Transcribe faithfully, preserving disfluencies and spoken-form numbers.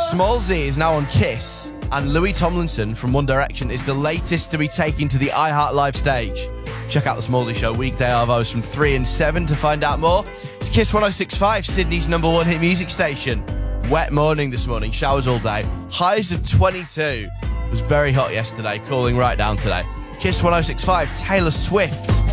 Smallzy is now on Kiss, and Louis Tomlinson from One Direction is the latest to be taken to the iHeart Live stage. Check out the Smallzy Show weekday arvos from three and seven to find out more. It's Kiss one oh six point five, Sydney's number one hit music station. Wet morning this morning, showers all day. Highs of twenty-two. It was very hot yesterday, cooling right down today. Kiss one oh six point five, Taylor Swift.